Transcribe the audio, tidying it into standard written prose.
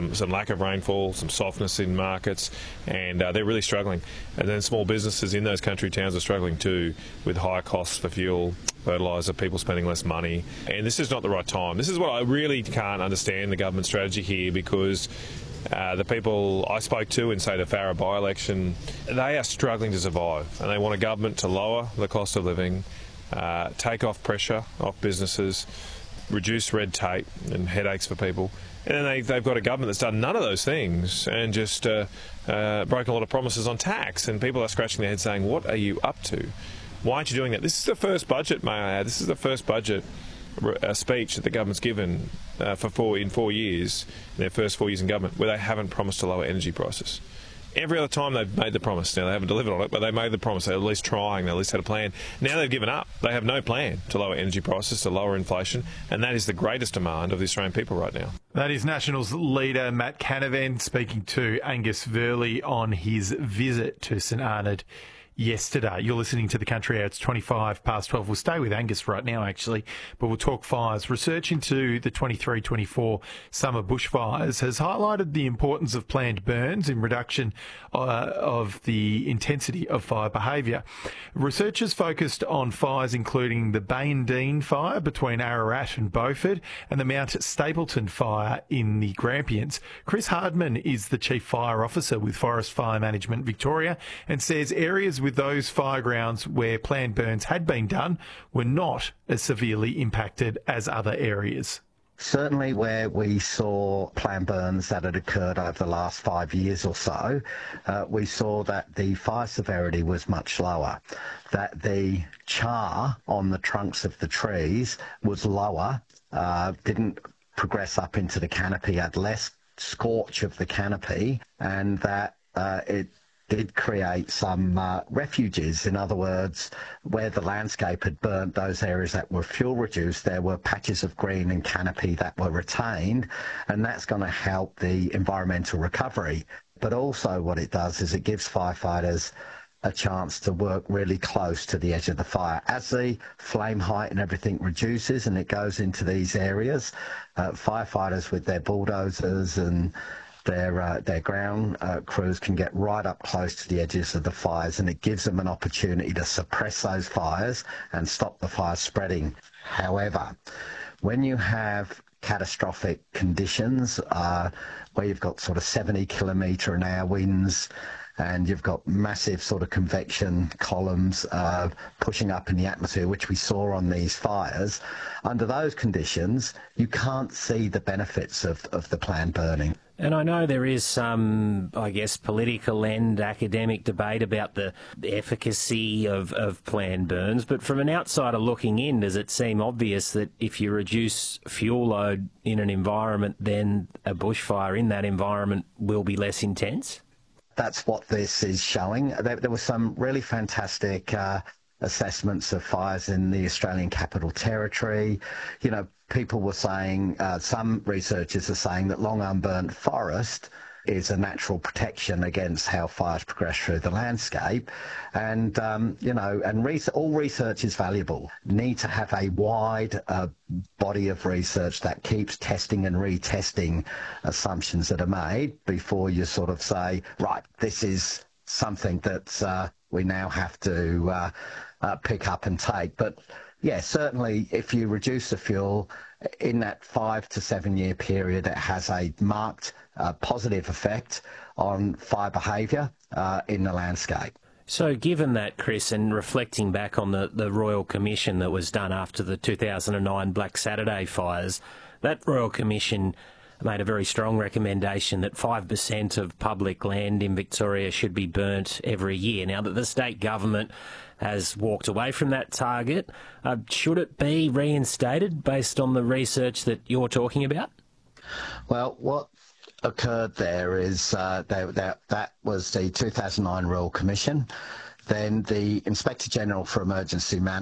some lack of rainfall, some softness in markets, and they're really struggling. And then small businesses in those country towns are struggling too, with higher costs for fuel, fertiliser, people spending less money. And this is not the right time. This is what I really can't understand the government strategy here, because the people I spoke to in, say, the Farrer by-election, they are struggling to survive, and they want a government to lower the cost of living, take off pressure off businesses, reduce red tape and headaches for people. And then they've got a government that's done none of those things and just broken a lot of promises on tax. And people are scratching their heads saying, what are you up to? Why aren't you doing that? This is the first budget, may I add. This is the first budget speech that the government's given in 4 years, in their first 4 years in government, where they haven't promised to lower energy prices. Every other time they've made the promise. Now, they haven't delivered on it, but they made the promise. They're at least trying. They at least had a plan. Now they've given up. They have no plan to lower energy prices, to lower inflation, and that is the greatest demand of the Australian people right now. That is Nationals leader Matt Canavan speaking to Angus Verley on his visit to St Arnaud yesterday. You're listening to The Country Hour. It's 25 past 12. We'll stay with Angus right now, actually, but we'll talk fires. Research into the 23-24 summer bushfires has highlighted the importance of planned burns in reduction of the intensity of fire behaviour. Researchers focused on fires including the Bayandine fire between Ararat and Beaufort and the Mount Stapleton fire in the Grampians. Chris Hardman is the Chief Fire Officer with Forest Fire Management Victoria and says areas with those fire grounds where planned burns had been done were not as severely impacted as other areas. Certainly where we saw planned burns that had occurred over the last 5 years or so, we saw that the fire severity was much lower, that the char on the trunks of the trees was lower, didn't progress up into the canopy, had less scorch of the canopy, and that it did create some refuges. In other words, where the landscape had burnt those areas that were fuel reduced, there were patches of green and canopy that were retained, and that's going to help the environmental recovery. But also what it does is it gives firefighters a chance to work really close to the edge of the fire. As the flame height and everything reduces and it goes into these areas, firefighters with their bulldozers and their ground crews can get right up close to the edges of the fires, and it gives them an opportunity to suppress those fires and stop the fire spreading. However, when you have catastrophic conditions where you've got sort of 70 kilometre an hour winds and you've got massive sort of convection columns pushing up in the atmosphere, which we saw on these fires, under those conditions, you can't see the benefits of the planned burning. And I know there is some, I guess, political and academic debate about the efficacy of planned burns, but from an outsider looking in, does it seem obvious that if you reduce fuel load in an environment, then a bushfire in that environment will be less intense? That's what this is showing. There were some really fantastic assessments of fires in the Australian Capital Territory. You know, people were saying, some researchers are saying that long unburnt forest is a natural protection against how fires progress through the landscape. And, all research is valuable. Need to have a wide body of research that keeps testing and retesting assumptions that are made before you sort of say, right, this is something that we now have to pick up and take. But yeah, certainly if you reduce the fuel in that 5 to 7 year period, it has a marked positive effect on fire behaviour in the landscape. So given that, Chris, and reflecting back on the Royal Commission that was done after the 2009 Black Saturday fires, that Royal Commission made a very strong recommendation that 5% of public land in Victoria should be burnt every year. Now that the state government has walked away from that target, should it be reinstated based on the research that you're talking about? Well, what occurred there is that was the 2009 Royal Commission. Then the Inspector General for Emergency Management